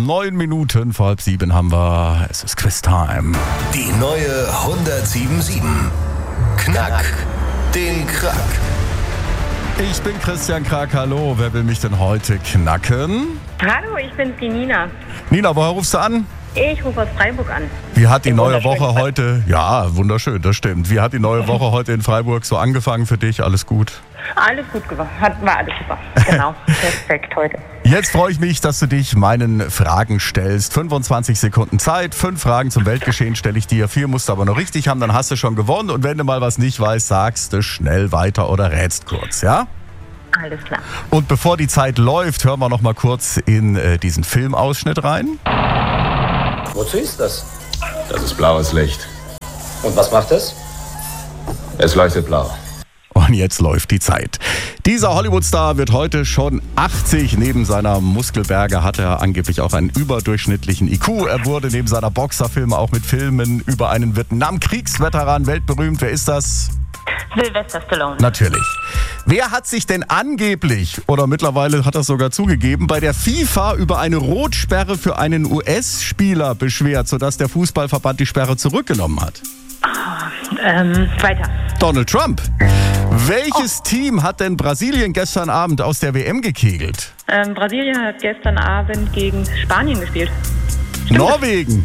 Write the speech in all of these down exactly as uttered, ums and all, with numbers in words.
Neun Minuten vor halb sieben haben wir. Es ist Quiz-Time. Die neue hundertsieben sieben. Knack den Krack. Ich bin Christian Krack, hallo. Wer will mich denn heute knacken? Hallo, ich bin die Nina. Nina, woher rufst du an? Ich rufe aus Freiburg an. Wie hat die Im neue Woche wunderschönen heute... Ja, wunderschön, das stimmt. Wie hat die neue Woche heute in Freiburg so angefangen für dich? Alles gut? Alles gut gemacht. Hat, war alles super. Genau. Perfekt heute. Jetzt freue ich mich, dass du dich meinen Fragen stellst. fünfundzwanzig Sekunden Zeit. Fünf Fragen zum Weltgeschehen stelle ich dir. Vier musst du aber noch richtig haben, dann hast du schon gewonnen. Und wenn du mal was nicht weißt, sagst du schnell weiter oder rätst kurz, ja? Alles klar. Und bevor die Zeit läuft, hören wir noch mal kurz in äh, diesen Filmausschnitt rein. Wozu ist das? Das ist blaues Licht. Und was macht es? Es leuchtet blau. Und jetzt läuft die Zeit. Dieser Hollywood-Star wird heute schon achtzig. Neben seiner Muskelberge hat er angeblich auch einen überdurchschnittlichen I Q. Er wurde neben seiner Boxerfilme auch mit Filmen über einen Vietnam-Kriegsveteran weltberühmt. Wer ist das? Sylvester Stallone. Natürlich. Wer hat sich denn angeblich, oder mittlerweile hat er es sogar zugegeben, bei der FIFA über eine Rotsperre für einen U S-Spieler beschwert, sodass der Fußballverband die Sperre zurückgenommen hat? Ähm, weiter. Donald Trump. Welches Team hat denn Brasilien gestern Abend aus der W M gekegelt? Ähm, Brasilien hat gestern Abend gegen Spanien gespielt. Norwegen.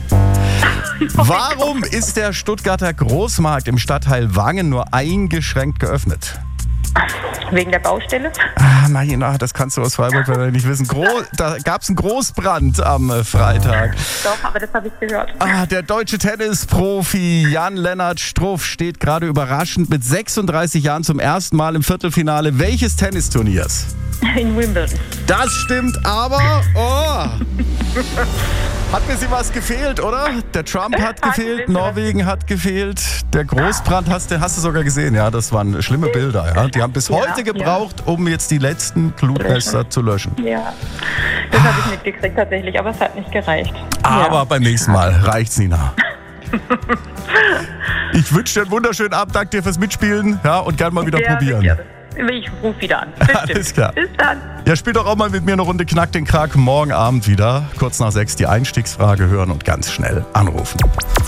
Warum ist der Stuttgarter Großmarkt im Stadtteil Wangen nur eingeschränkt geöffnet? Wegen der Baustelle? Ah, Marina, das kannst du aus Freiburg nicht wissen. Gro- da gab es einen Großbrand am äh, Freitag. Doch, aber das habe ich gehört. Ah, der deutsche Tennisprofi Jan-Lennart Struff steht gerade überraschend mit sechsunddreißig Jahren zum ersten Mal im Viertelfinale welches Tennisturniers? In Wimbledon. Das stimmt, aber... Oh, hat mir sie was gefehlt, oder? Der Trump hat gefehlt, Norwegen hat gefehlt, der Großbrand hast du, hast du sogar gesehen, ja, das waren schlimme Bilder, ja. Die haben bis Ja, heute gebraucht, ja. um jetzt die letzten Glutnester zu löschen. Ja, das habe ich mitgekriegt tatsächlich, aber es hat nicht gereicht. Aber ja. beim nächsten Mal reicht's, Nina. Ich wünsche dir einen wunderschönen Abend, danke dir fürs Mitspielen, ja, und gern mal wieder Gerne, probieren. gerne. Ich rufe wieder an. Bestimmt. Alles klar. Bis dann. Ja, spiel doch auch mal mit mir eine Runde Knack den Krack morgen Abend wieder. Kurz nach sechs die Einstiegsfrage hören und ganz schnell anrufen.